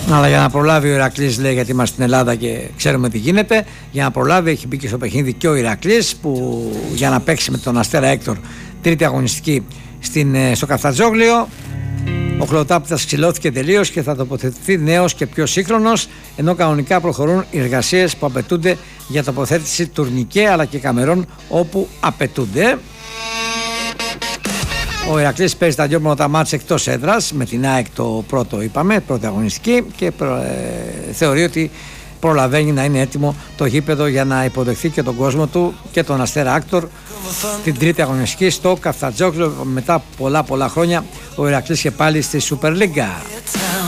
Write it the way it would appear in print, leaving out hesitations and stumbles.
Αλλά για να προλάβει ο Ηρακλής, λέει, γιατί είμαστε στην Ελλάδα και ξέρουμε τι γίνεται, για να προλάβει έχει μπει και στο παιχνίδι και ο Ηρακλής, που για να παίξει με τον Αστέρα Έκτορ τρίτη αγωνιστική στο Καφτατζόγλιο. Ο Χλωτάπητας ξυλώθηκε τελείως και θα τοποθετηθεί νέος και πιο σύγχρονος, ενώ κανονικά προχωρούν οι εργασίες που απαιτούνται για τοποθέτηση τουρνικέ αλλά και καμερών όπου απαιτούνται. Ο Ηρακλής παίζει τα δυο πρώτα μάτς εκτός έδρας με την ΑΕΚ, το πρώτο είπαμε, πρώτη αγωνιστική, και θεωρεί ότι προλαβαίνει να είναι έτοιμο το γήπεδο για να υποδεχθεί και τον κόσμο του και τον Αστέρα Άκτορ την τρίτη αγωνιστική στο Καφτατζόγλιο. Μετά πολλά χρόνια ο Ηρακλής και πάλι στη Σούπερ Λίγκα.